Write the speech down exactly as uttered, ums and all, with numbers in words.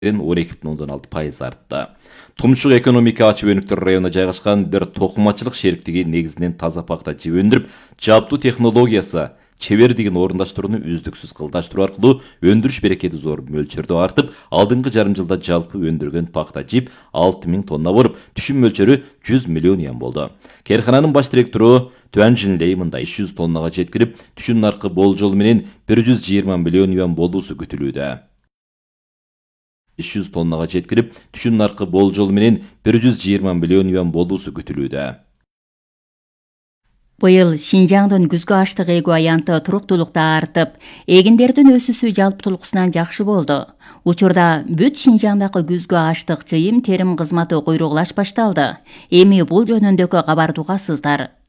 он эки бүтүн ондон алты пайыз артты. Тумшук экономика ачып өнүктөр районуна жайгашкан бир токумачылык шериктиги негизинен таза пакта жеп өндүрүп, жабдуу технологиясы, чебердигин орундаштырууну үздүксүз кылдаштыруу аркылуу өндүрүш берекети зор мөлчөрдө артып, алдыңкы жарым жылда жалпы өндүргөн пакта жип алты миң тонна болуп, түшүм мөлчөрү жүз миллион юан болду. Кээркананын баш директору Туан Жинлей мындай үч жүз тоннага жеткирип, түшүм наркы болжолу менен бир жүз жыйырма миллион юан болуусу күтүлүүдө. үч жүз тоннага жеткирип, түшүм наркы болжолу менен бир жүз жыйырма миллион юан болуусу күтүлүүдө. Быйыл Шинжаңдын күзгү аштык эгүү аянты туруктуулукта артып, эгиндердин өсүүсү жалпы тулкусунан жакшы болду. Учурда бүт Шинжаңдагы күзгү аштык жыйым терим кызматы куйругулаш башталды. Эми бул жөнүндөгү кабарды угасыздар.